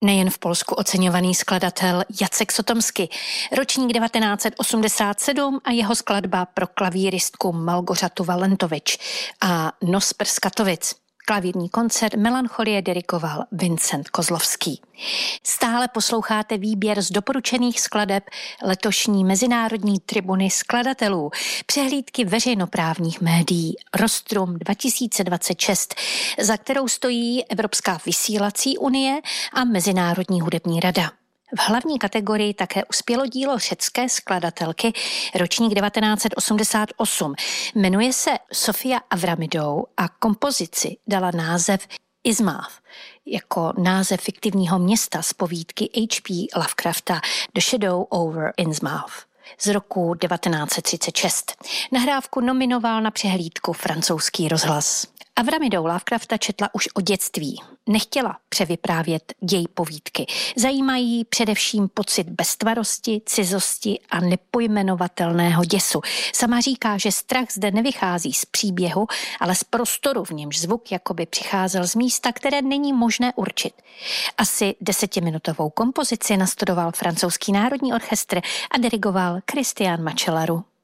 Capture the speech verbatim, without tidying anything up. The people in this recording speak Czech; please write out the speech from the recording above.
Nejen v Polsku oceňovaný skladatel Jacek Sotomsky, ročník devatenáct set osmdesát sedm a jeho skladba pro klavíristku Malgořatu Valentovič a Nosper z Katovic. Klavírní koncert Melancholie dirigoval Vincent Kozlovský. Stále posloucháte výběr z doporučených skladeb letošní Mezinárodní tribuny skladatelů, přehlídky veřejnoprávních médií Rostrum dva tisíce dvacet šest, za kterou stojí Evropská vysílací unie a Mezinárodní hudební rada. V hlavní kategorii také uspělo dílo řecké skladatelky ročník devatenáct set osmdesát osm. Jmenuje se Sofia Avramidou a kompozici dala název Innsmouth, jako název fiktivního města z povídky H P Lovecrafta The Shadow over Innsmouth z roku devatenáct set třicet šest. Nahrávku nominoval na přehlídku francouzský rozhlas. Avramidou Lovecrafta četla už od dětství. Nechtěla převyprávět děj povídky. Zajímají především pocit beztvarosti, cizosti a nepojmenovatelného děsu. Sama říká, že strach zde nevychází z příběhu, ale z prostoru, v němž zvuk jakoby přicházel z místa, které není možné určit. Asi desetiminutovou kompozici nastudoval francouzský národní orchestr a dirigoval Christian Machellaru.